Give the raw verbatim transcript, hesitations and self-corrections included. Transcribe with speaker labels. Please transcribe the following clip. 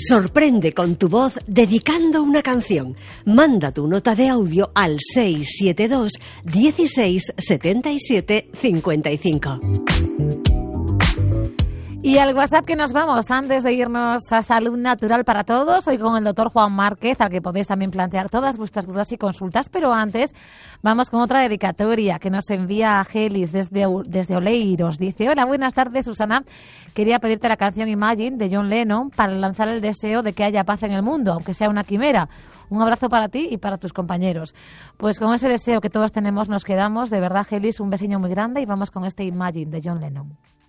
Speaker 1: Sorprende con tu voz dedicando una canción. Manda tu nota de audio al seis siete dos, dieciséis, setenta y siete, cincuenta y cinco.
Speaker 2: Y al WhatsApp que nos vamos, antes de irnos a Salud Natural para Todos, hoy con el doctor Juan Márquez, al que podéis también plantear todas vuestras dudas y consultas, pero antes vamos con otra dedicatoria que nos envía a Gelis desde, desde Oleiros. Dice: hola, buenas tardes, Susana. Quería pedirte la canción Imagine de John Lennon para lanzar el deseo de que haya paz en el mundo, aunque sea una quimera. Un abrazo para ti y para tus compañeros. Pues con ese deseo que todos tenemos nos quedamos. De verdad, Gelis, un besiño muy grande y vamos con este Imagine de John Lennon.